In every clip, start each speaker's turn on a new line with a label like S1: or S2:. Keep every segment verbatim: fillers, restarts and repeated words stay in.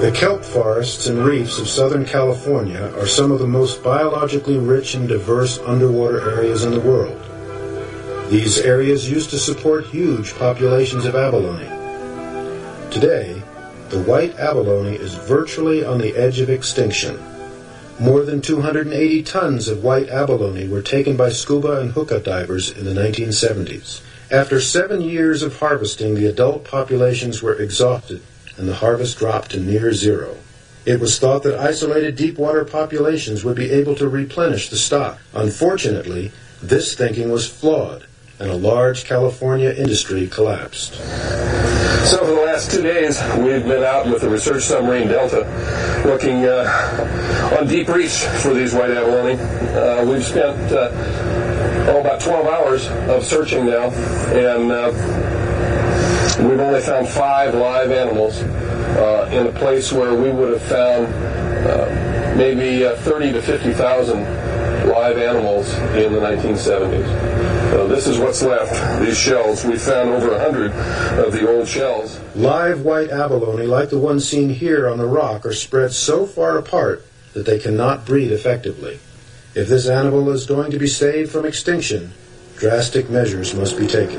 S1: The kelp forests and reefs of Southern California are some of the most biologically rich and diverse underwater areas in the world. These areas used to support huge populations of abalone. Today, the white abalone is virtually on the edge of extinction. More than two hundred eighty tons of white abalone were taken by scuba and hookah divers in the nineteen seventies. After seven years of harvesting, the adult populations were exhausted, and the harvest dropped to near zero. It was thought that isolated deep-water populations would be able to replenish the stock. Unfortunately, this thinking was flawed, and a large California industry collapsed.
S2: So for the last two days, we've been out with the research submarine Delta looking uh, on deep reefs for these white abalone. Uh, we've spent uh, oh, about twelve hours of searching now, and uh, we've only found five live animals uh, in a place where we would have found uh, maybe uh, thirty to fifty thousand live animals in the nineteen seventies. So this is what's left, these shells. We found over a hundred of the old shells.
S1: Live white abalone, like the ones seen here on the rock, are spread so far apart that they cannot breed effectively. If this animal is going to be saved from extinction, drastic measures must be taken.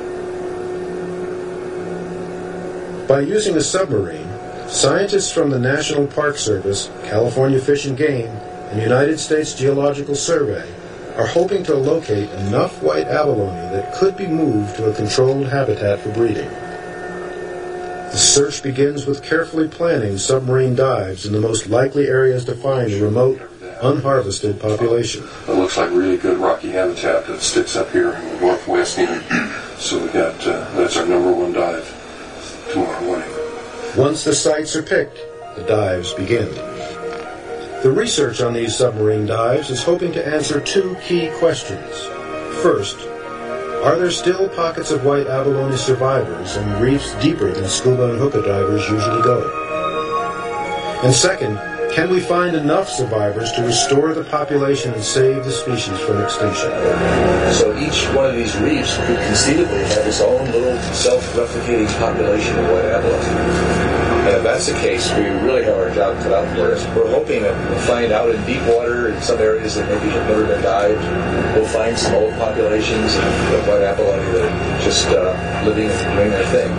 S1: By using a submarine, scientists from the National Park Service, California Fish and Game, and United States Geological Survey are hoping to locate enough white abalone that could be moved to a controlled habitat for breeding. The search begins with carefully planning submarine dives in the most likely areas to find a remote, unharvested population.
S2: It looks like really good rocky habitat that sticks up here in the northwest end. So we got uh, that's our number one dive tomorrow morning.
S1: Once the sites are picked, the dives begin. The research on these submarine dives is hoping to answer two key questions. First, are there still pockets of white abalone survivors in reefs deeper than scuba and hookah divers usually go? And second, can we find enough survivors to restore the population and save the species from extinction?
S3: So each one of these reefs could conceivably have its own little self-replicating population of white abalone. And if that's the case, we really have our job cut out for us. We're hoping that we'll find out in deep water, in some areas that maybe have never been dived, we'll find some old populations of white abalone that are just uh, living and doing their thing.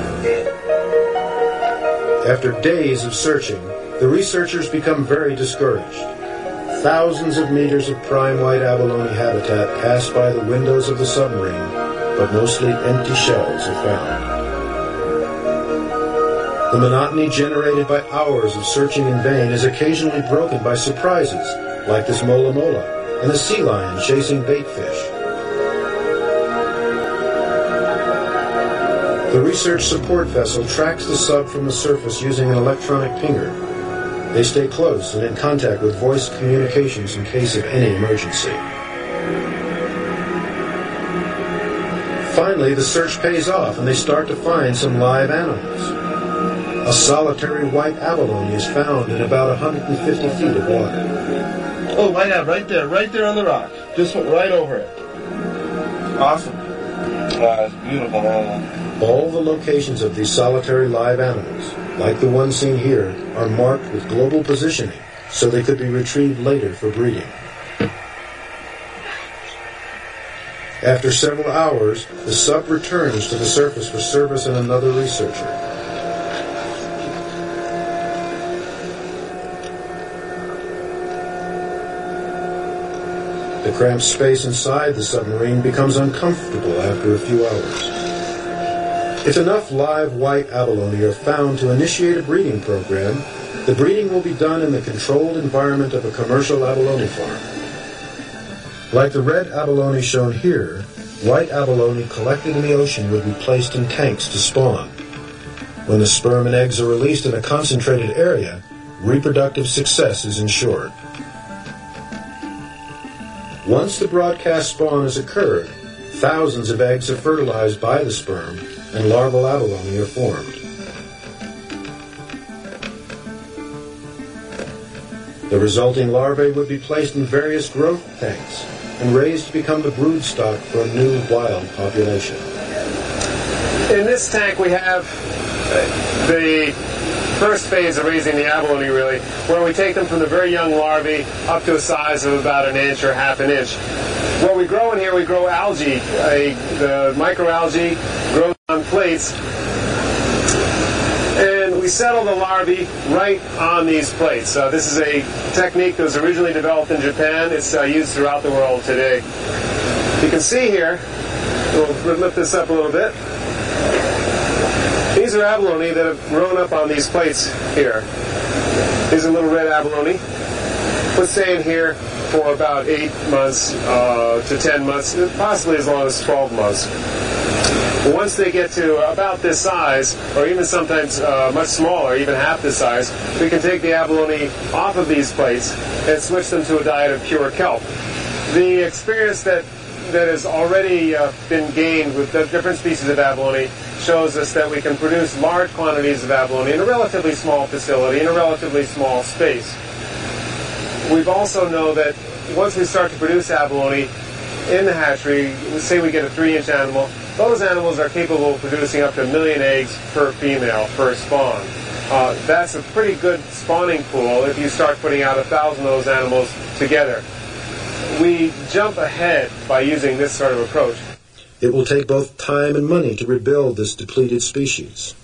S1: After days of searching, the researchers become very discouraged. Thousands of meters of prime white abalone habitat pass by the windows of the submarine, but mostly empty shells are found. The monotony generated by hours of searching in vain is occasionally broken by surprises, like this mola mola and a sea lion chasing bait fish. The research support vessel tracks the sub from the surface using an electronic pinger. They stay close and in contact with voice communications in case of any emergency. Finally, the search pays off and they start to find some live animals. A solitary white abalone is found in about one hundred fifty feet of water.
S4: Oh, why not? Right there, right there on the rock. Just went right over it. Awesome. Wow, it's beautiful animal.
S1: All the locations of these solitary live animals, like the one seen here, are marked with global positioning, so they could be retrieved later for breeding. After several hours, the sub returns to the surface for service and another researcher. The cramped space inside the submarine becomes uncomfortable after a few hours. If enough live white abalone are found to initiate a breeding program, the breeding will be done in the controlled environment of a commercial abalone farm. Like the red abalone shown here, white abalone collected in the ocean would be placed in tanks to spawn. When the sperm and eggs are released in a concentrated area, reproductive success is ensured. Once the broadcast spawn has occurred, thousands of eggs are fertilized by the sperm, and larval abalone are formed. The resulting larvae would be placed in various growth tanks and raised to become the brood stock for a new wild population.
S2: In this tank we have the first phase of raising the abalone, really, where we take them from the very young larvae up to a size of about an inch or half an inch. What we grow in here, we grow algae. A, the microalgae grows on plates, and we settle the larvae right on these plates. Uh, this is a technique that was originally developed in Japan. It's uh, used throughout the world today. You can see here, we'll lift this up a little bit. These are abalone that have grown up on these plates here. These are little red abalone. Let's stay in here for about eight months uh, to ten months, possibly as long as twelve months. Once they get to about this size, or even sometimes uh, much smaller, even half this size, we can take the abalone off of these plates and switch them to a diet of pure kelp. The experience that that has already uh, been gained with the different species of abalone shows us that we can produce large quantities of abalone in a relatively small facility, in a relatively small space. We've also know that once we start to produce abalone in the hatchery, say we get a three-inch animal, those animals are capable of producing up to a million eggs per female, per spawn. Uh, that's a pretty good spawning pool if you start putting out a thousand of those animals together. We jump ahead by using this sort of approach.
S1: It will take both time and money to rebuild this depleted species.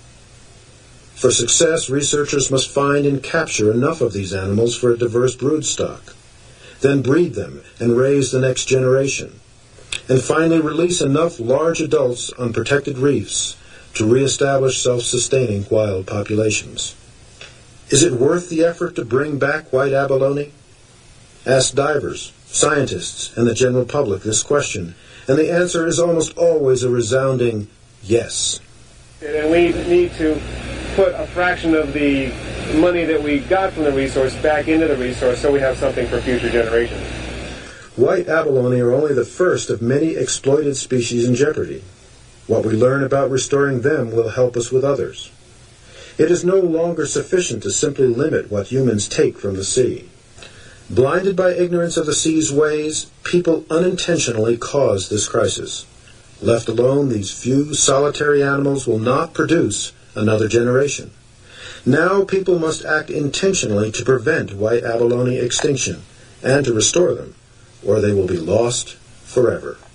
S1: For success, researchers must find and capture enough of these animals for a diverse brood stock, then breed them and raise the next generation, and finally release enough large adults on protected reefs to reestablish self-sustaining wild populations. Is it worth the effort to bring back white abalone? Ask divers, scientists, and the general public this question, and the answer is almost always a resounding yes.
S2: And we need to put a fraction of the money that we got from the resource back into the resource so we have something for future generations.
S1: White abalone are only the first of many exploited species in jeopardy. What we learn about restoring them will help us with others. It is no longer sufficient to simply limit what humans take from the sea. Blinded by ignorance of the sea's ways, people unintentionally cause this crisis. Left alone, these few solitary animals will not produce another generation. Now people must act intentionally to prevent white abalone extinction and to restore them, or they will be lost forever.